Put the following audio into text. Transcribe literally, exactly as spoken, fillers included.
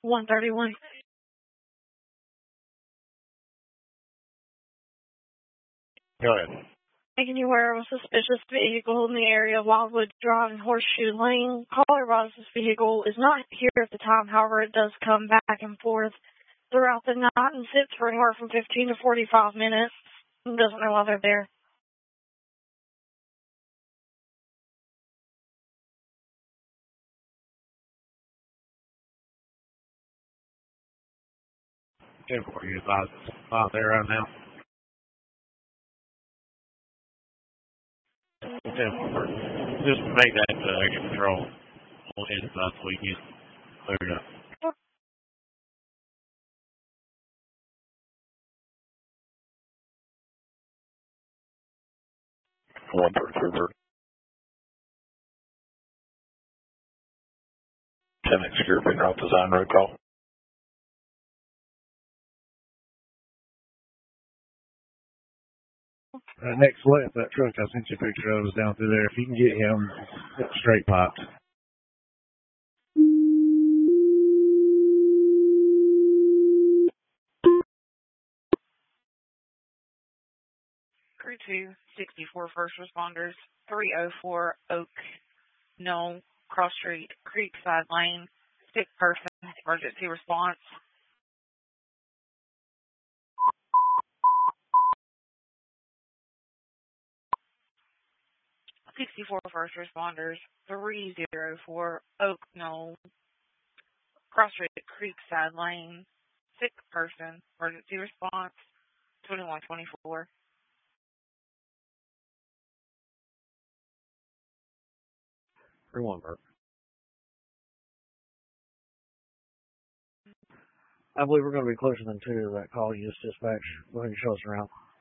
one thirty-one. Go ahead. Making you aware of a suspicious vehicle in the area of Wildwood Drive and Horseshoe Lane. Caller advised this vehicle is not here at the time. However, it does come back and forth throughout the night and sits for anywhere from fifteen to forty-five minutes. Doesn't know why they're there. ten four, you advise out there right now. ten four. Just make that uh, control on inside so we can clear it up. one thirty-three thirty. ten execute being route design road call. Uh, next left, that truck I sent you a picture of is down through there. If you can get him, it's straight piped. Crew two, sixty-four first responders, three oh four Oak Knoll, Cross Street, Creekside Lane, sick person, emergency response. sixty-four first responders, three oh four Oak Knoll, Cross Street, Creekside Lane, sick person, emergency response, twenty-one twenty-four. three one, Bert. I believe we're going to be closer than two to that call you just dispatched. Go ahead and show us around.